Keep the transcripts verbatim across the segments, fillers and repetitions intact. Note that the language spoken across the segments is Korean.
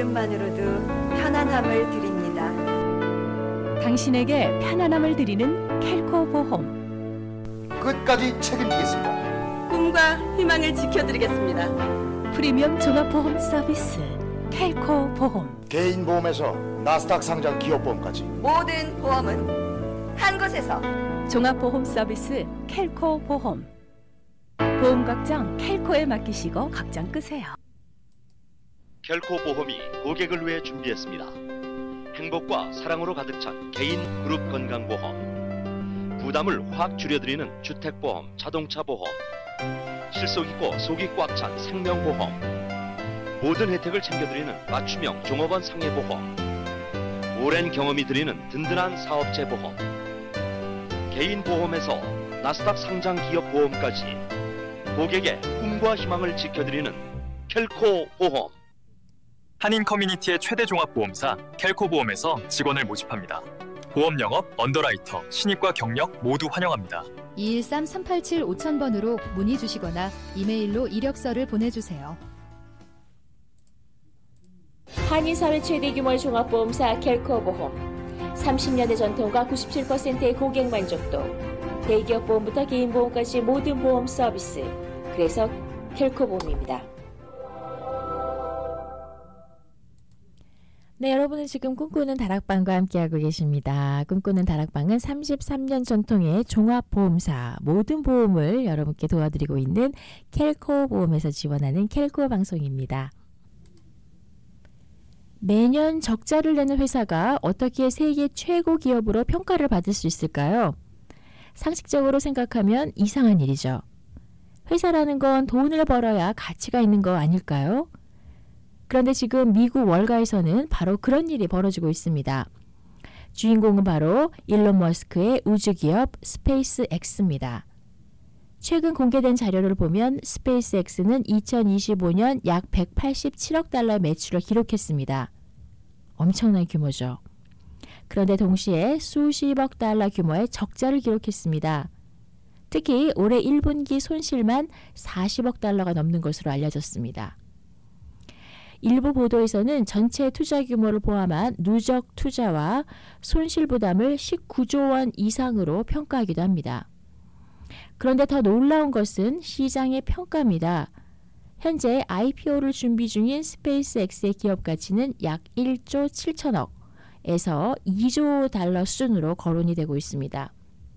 이름만으로도 편안함을 드립니다. 당신에게 편안함을 드리는 켈코 보험. 끝까지 책임지겠습니다. 꿈과 희망을 지켜드리겠습니다. 프리미엄 종합보험 서비스 켈코 보험. 개인 보험에서 나스닥 상장 기업보험까지 모든 보험은 한 곳에서. 종합보험 서비스 켈코 보험. 보험 걱정 켈코에 맡기시고 걱정 끄세요. 켈코 보험이 고객을 위해 준비했습니다. 행복과 사랑으로 가득 찬 개인 그룹 건강보험, 부담을 확 줄여드리는 주택보험, 자동차보험, 실속 있고 속이 꽉 찬 생명보험, 모든 혜택을 챙겨드리는 맞춤형 종업원 상해보험, 오랜 경험이 드리는 든든한 사업체보험, 개인 보험에서 나스닥 상장 기업 보험까지 고객의 꿈과 희망을 지켜드리는 켈코 보험. 한인 커뮤니티의 최대 종합보험사 켈코보험에서 직원을 모집합니다. 보험 영업, 언더라이터, 신입과 경력 모두 환영합니다. 이일삼 삼팔칠 오천 번으로 문의 주시거나 이메일로 이력서를 보내주세요. 한인사회 최대 규모의 종합보험사 켈코보험. 삼십 년의 전통과 구십칠 퍼센트의 고객 만족도. 대기업 보험부터 개인 보험까지 모든 보험 서비스. 그래서 켈코보험입니다. 네, 여러분은 지금 꿈꾸는 다락방과 함께하고 계십니다. 꿈꾸는 다락방은 삼십삼 년 전통의 종합보험사 모든 보험을 여러분께 도와드리고 있는 켈코 보험에서 지원하는 켈코 방송입니다. 매년 적자를 내는 회사가 어떻게 세계 최고 기업으로 평가를 받을 수 있을까요? 상식적으로 생각하면 이상한 일이죠. 회사라는 건 돈을 벌어야 가치가 있는 거 아닐까요? 그런데 지금 미국 월가에서는 바로 그런 일이 벌어지고 있습니다. 주인공은 바로 일론 머스크의 우주기업 스페이스X입니다. 최근 공개된 자료를 보면 스페이스X는 이천이십오 년 약 백팔십칠억 달러 매출을 기록했습니다. 엄청난 규모죠. 그런데 동시에 수십억 달러 규모의 적자를 기록했습니다. 특히 올해 일 분기 손실만 사십억 달러가 넘는 것으로 알려졌습니다. 일부 보도에서는 전체 투자 규모를 포함한 누적 투자와 손실 부담을 십구조 원 이상으로 평가하기도 합니다. 그런데 더 놀라운 것은 시장의 평가입니다. 현재 아이피오를 준비 중인 스페이스X의 기업 가치는 약 일조 칠천억에서 이조 달러 수준으로 거론이 되고 있습니다.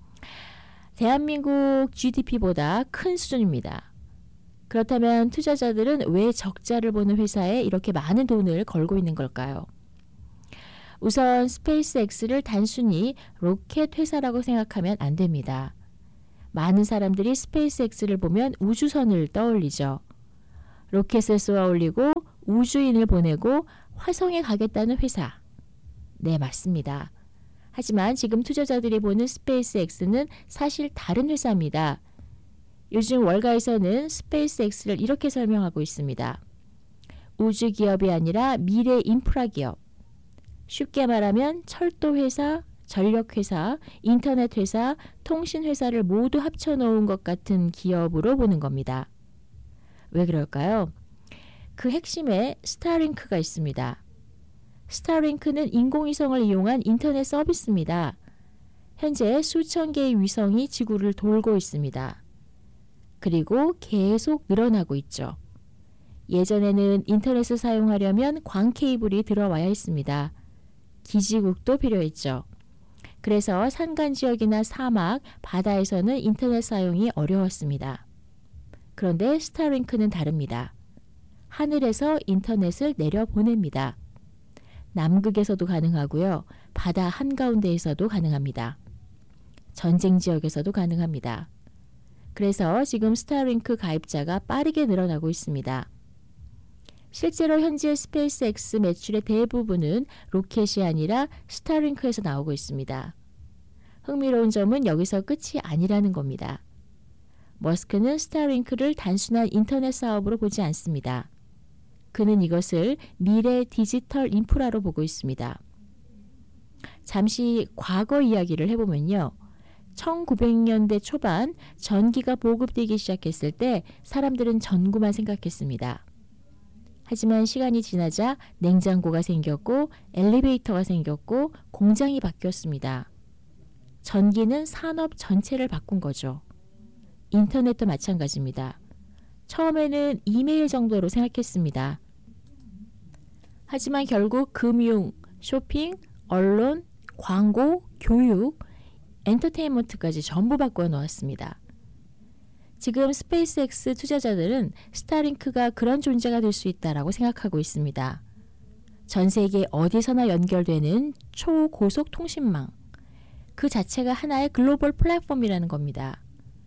대한민국 지디피보다 큰 수준입니다. 그렇다면 투자자들은 왜 적자를 보는 회사에 이렇게 많은 돈을 걸고 있는 걸까요? 우선 스페이스X를 단순히 로켓 회사라고 생각하면 안 됩니다. 많은 사람들이 스페이스X를 보면 우주선을 떠올리죠. 로켓을 쏘아 올리고 우주인을 보내고 화성에 가겠다는 회사. 네, 맞습니다. 하지만 지금 투자자들이 보는 스페이스X는 사실 다른 회사입니다. 요즘 월가에서는 스페이스X를 이렇게 설명하고 있습니다. 우주 기업이 아니라 미래 인프라 기업. 쉽게 말하면 철도 회사, 전력 회사, 인터넷 회사, 통신 회사를 모두 합쳐놓은 것 같은 기업으로 보는 겁니다. 왜 그럴까요? 그 핵심에 스타링크가 있습니다. 스타링크는 인공위성을 이용한 인터넷 서비스입니다. 현재 수천 개의 위성이 지구를 돌고 있습니다. 그리고 계속 늘어나고 있죠. 예전에는 인터넷을 사용하려면 광 케이블이 들어와야 했습니다. 기지국도 필요했죠. 그래서 산간 지역이나 사막, 바다에서는 인터넷 사용이 어려웠습니다. 그런데 스타링크는 다릅니다. 하늘에서 인터넷을 내려보냅니다. 남극에서도 가능하고요. 바다 한가운데에서도 가능합니다. 전쟁 지역에서도 가능합니다. 그래서 지금 스타링크 가입자가 빠르게 늘어나고 있습니다. 실제로 현재 스페이스X 매출의 대부분은 로켓이 아니라 스타링크에서 나오고 있습니다. 흥미로운 점은 여기서 끝이 아니라는 겁니다. 머스크는 스타링크를 단순한 인터넷 사업으로 보지 않습니다. 그는 이것을 미래 디지털 인프라로 보고 있습니다. 잠시 과거 이야기를 해보면요. 천구백 년대 초반 전기가 보급되기 시작했을 때 사람들은 전구만 생각했습니다. 하지만 시간이 지나자 냉장고가 생겼고 엘리베이터가 생겼고 공장이 바뀌었습니다. 전기는 산업 전체를 바꾼 거죠. 인터넷도 마찬가지입니다. 처음에는 이메일 정도로 생각했습니다. 하지만 결국 금융, 쇼핑, 언론, 광고, 교육, 엔터테인먼트까지 전부 바꾸어 놓았습니다. 지금 스페이스X 투자자들은 스타링크가 그런 존재가 될 수 있다라고 생각하고 있습니다. 전 세계 어디서나 연결되는 초고속 통신망. 그 자체가 하나의 글로벌 플랫폼이라는 겁니다.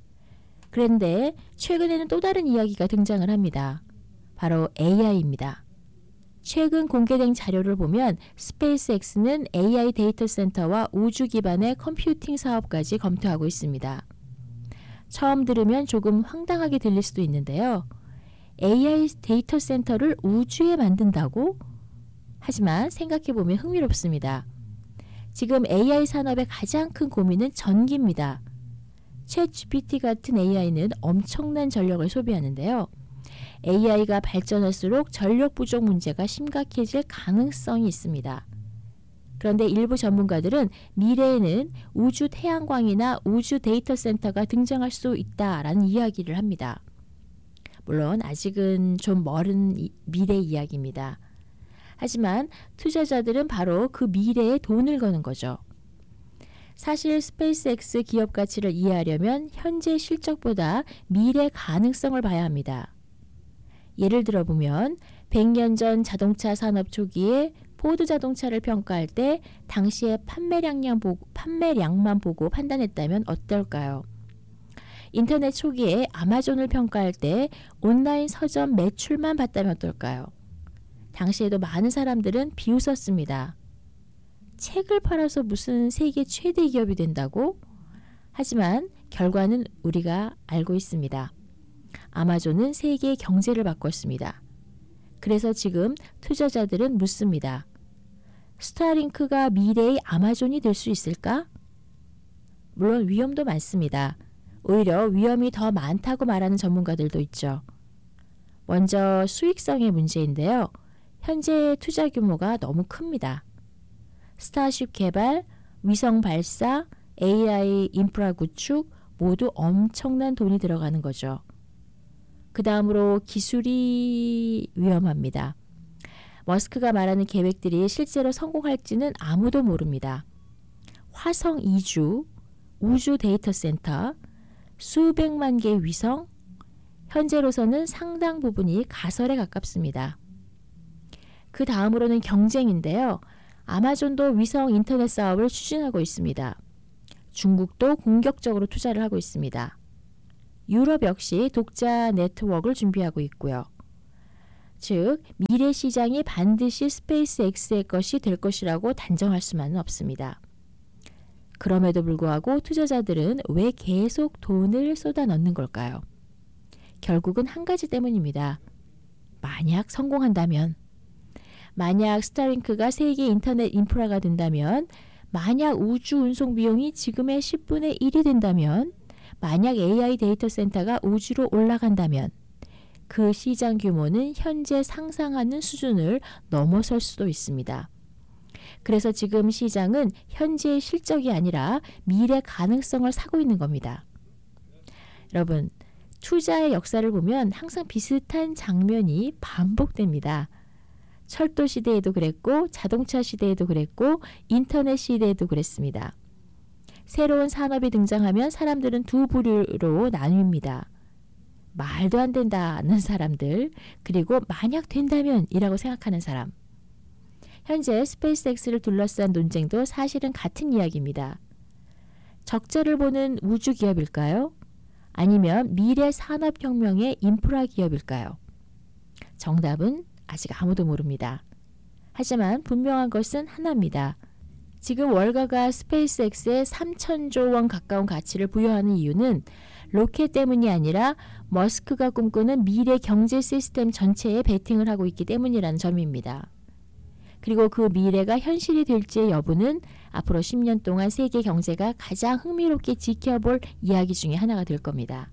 그런데 최근에는 또 다른 이야기가 등장을 합니다. 바로 에이아이입니다. 최근 공개된 자료를 보면 스페이스X는 에이아이 데이터 센터와 우주 기반의 컴퓨팅 사업까지 검토하고 있습니다. 처음 들으면 조금 황당하게 들릴 수도 있는데요. 에이아이 데이터 센터를 우주에 만든다고? 하지만 생각해보면 흥미롭습니다. 지금 에이아이 산업의 가장 큰 고민은 전기입니다. 챗 지피티 같은 에이아이는 엄청난 전력을 소비하는데요. 에이아이가 발전할수록 전력 부족 문제가 심각해질 가능성이 있습니다. 그런데 일부 전문가들은 미래에는 우주 태양광이나 우주 데이터 센터가 등장할 수 있다라는 이야기를 합니다. 물론 아직은 좀 멀은 미래 이야기입니다. 하지만 투자자들은 바로 그 미래에 돈을 거는 거죠. 사실 스페이스X 기업 가치를 이해하려면 현재 실적보다 미래 가능성을 봐야 합니다. 예를 들어 보면 백 년 전 자동차 산업 초기에 포드 자동차를 평가할 때 당시의 판매량만 보고, 판매량만 보고 판단했다면 어떨까요? 인터넷 초기에 아마존을 평가할 때 온라인 서점 매출만 봤다면 어떨까요? 당시에도 많은 사람들은 비웃었습니다. 책을 팔아서 무슨 세계 최대 기업이 된다고? 하지만 결과는 우리가 알고 있습니다. 아마존은 세계의 경제를 바꿨습니다. 그래서 지금 투자자들은 묻습니다. 스타링크가 미래의 아마존이 될 수 있을까? 물론 위험도 많습니다. 오히려 위험이 더 많다고 말하는 전문가들도 있죠. 먼저 수익성의 문제인데요. 현재 투자 규모가 너무 큽니다. 스타쉽 개발, 위성 발사, 에이아이 인프라 구축 모두 엄청난 돈이 들어가는 거죠. 그 다음으로 기술이 위험합니다. 머스크가 말하는 계획들이 실제로 성공할지는 아무도 모릅니다. 화성 이주, 우주 데이터 센터, 수백만 개의 위성, 현재로서는 상당 부분이 가설에 가깝습니다. 그 다음으로는 경쟁인데요. 아마존도 위성 인터넷 사업을 추진하고 있습니다. 중국도 공격적으로 투자를 하고 있습니다. 유럽 역시 독자 네트워크를 준비하고 있고요. 즉, 미래 시장이 반드시 스페이스X의 것이 될 것이라고 단정할 수만은 없습니다. 그럼에도 불구하고 투자자들은 왜 계속 돈을 쏟아 넣는 걸까요? 결국은 한 가지 때문입니다. 만약 성공한다면, 만약 스타링크가 세계 인터넷 인프라가 된다면, 만약 우주 운송 비용이 지금의 십분의 일이 된다면, 만약 에이아이 데이터 센터가 우주로 올라간다면 그 시장 규모는 현재 상상하는 수준을 넘어설 수도 있습니다. 그래서 지금 시장은 현재의 실적이 아니라 미래 가능성을 사고 있는 겁니다. 여러분, 투자의 역사를 보면 항상 비슷한 장면이 반복됩니다. 철도 시대에도 그랬고, 자동차 시대에도 그랬고, 인터넷 시대에도 그랬습니다. 새로운 산업이 등장하면 사람들은 두 부류로 나뉩니다. 말도 안 된다는 사람들, 그리고 만약 된다면 이라고 생각하는 사람. 현재 스페이스X를 둘러싼 논쟁도 사실은 같은 이야기입니다. 적자를 보는 우주 기업일까요? 아니면 미래 산업혁명의 인프라 기업일까요? 정답은 아직 아무도 모릅니다. 하지만 분명한 것은 하나입니다. 지금 월가가 스페이스X에 삼천조 원 가까운 가치를 부여하는 이유는 로켓 때문이 아니라 머스크가 꿈꾸는 미래 경제 시스템 전체에 베팅을 하고 있기 때문이라는 점입니다. 그리고 그 미래가 현실이 될지의 여부는 앞으로 십 년 동안 세계 경제가 가장 흥미롭게 지켜볼 이야기 중에 하나가 될 겁니다.